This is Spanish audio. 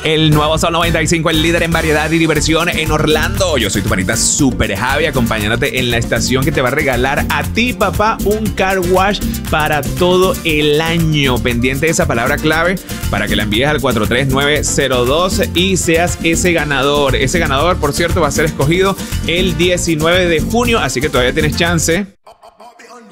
El nuevo Sol 95, el líder en variedad y diversión en Orlando. Yo soy tu panita Super Javi, acompañándote en la estación que te va a regalar a ti, papá, un car wash para todo el año. Pendiente de esa palabra clave para que la envíes al 43902 y seas ese ganador. Ese ganador, por cierto, va a ser escogido el 19 de junio, así que todavía tienes chance.